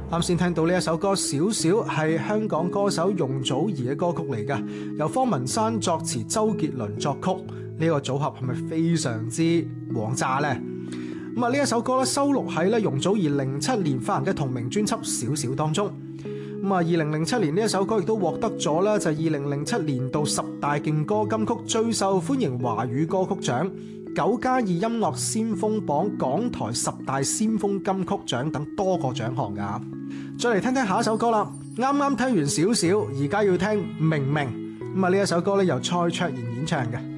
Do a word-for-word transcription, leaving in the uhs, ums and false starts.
啱先聽到呢一首歌少少係香港歌手容祖兒嘅歌曲嚟㗎，由方文山作詞，周杰倫作曲，呢、這個組合係咪非常之王炸呢？咁啊，呢一首歌咧收錄喺咧容祖兒零七年發行嘅同名專輯《小小》當中。咁啊，二零零七年呢一首歌亦都獲得咗啦，就係二零零七年度十大勁歌金曲最受歡迎華語歌曲獎、九加二音樂先鋒榜港台十大先鋒金曲獎等多個獎項噶。再嚟聽聽下一首歌啦，啱啱聽完少少，而家要聽明明。咁啊，呢一首歌咧由蔡卓妍演唱嘅。